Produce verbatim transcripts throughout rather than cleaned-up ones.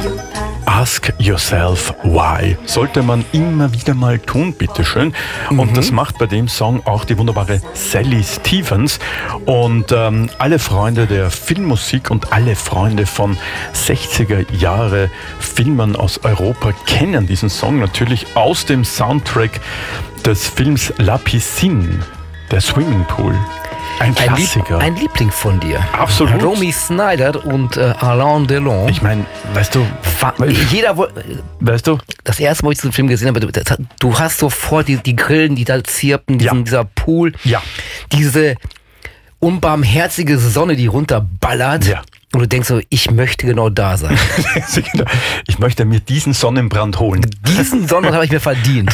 Ask yourself why. Sollte man immer wieder mal tun, bitteschön. Und mhm. das macht bei dem Song auch die wunderbare Sally Stevens. Und ähm, alle Freunde der Filmmusik und alle Freunde von sechziger Jahre Filmen aus Europa kennen diesen Song natürlich aus dem Soundtrack des Films La Piscine, der Swimmingpool. Ein Klassiker. Ein, Lieb- ein Liebling von dir. Absolut. Romy Schneider und äh, Alain Delon. Ich meine, weißt du, Fa- jeder, wo- weißt du, das erste Mal, wo ich diesen Film gesehen habe, du, das, du hast sofort die, die Grillen, die da zirpen, diesen, Ja. dieser Pool, Ja. diese unbarmherzige Sonne, die runterballert. Ja. Und du denkst so, ich möchte genau da sein. ich möchte mir diesen Sonnenbrand holen. Diesen Sonnenbrand habe ich mir verdient.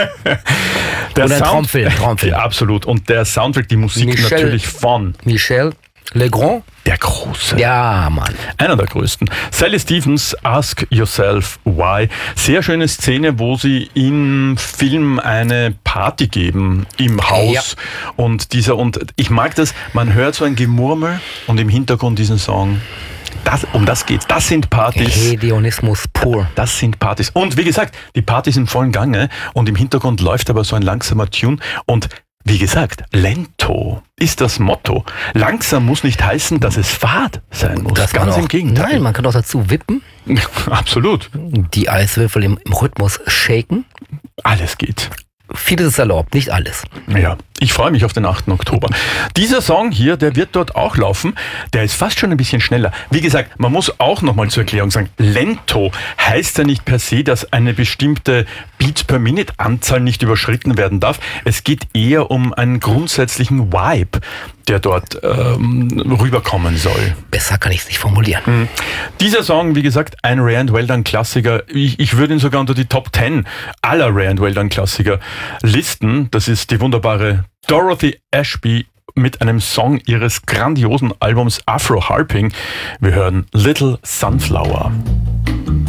Der Oder ein Traumfilm, Traumfilm. Ja, absolut. Und der Soundtrack, die Musik Michel- natürlich von Michel Legrand. der Große. Ja, Mann. Einer der größten. Sally Stevens, Ask Yourself Why. Sehr schöne Szene, wo sie im Film eine Party geben im Haus. Ja. Und dieser, und ich mag das, man hört so ein Gemurmel und im Hintergrund diesen Song. Das, um das geht's. Das sind Partys. Hedonismus pur. Das sind Partys. Und wie gesagt, die Partys im vollen Gange und im Hintergrund läuft aber so ein langsamer Tune und wie gesagt, lento ist das Motto. Langsam muss nicht heißen, dass es fad sein muss. Dass man Ganz auch, im Gegenteil. Nein, man kann auch dazu wippen, Absolut. die Eiswürfel im, im Rhythmus shaken. Alles geht. Vieles ist erlaubt, nicht alles. Ja, ich freue mich auf den achten Oktober. Dieser Song hier, der wird dort auch laufen. Der ist fast schon ein bisschen schneller. Wie gesagt, man muss auch nochmal zur Erklärung sagen, lento heißt ja nicht per se, dass eine bestimmte Beats per Minute Anzahl nicht überschritten werden darf. Es geht eher um einen grundsätzlichen Vibe, der dort ähm, rüberkommen soll. Besser kann ich es nicht formulieren. Mhm. Dieser Song, wie gesagt, ein Ray and Well Done Klassiker. Ich, ich würde ihn sogar unter die Top Ten aller Ray and Well Done Klassiker listen. Das ist die wunderbare Dorothy Ashby mit einem Song ihres grandiosen Albums Afro Harping. Wir hören Little Sunflower.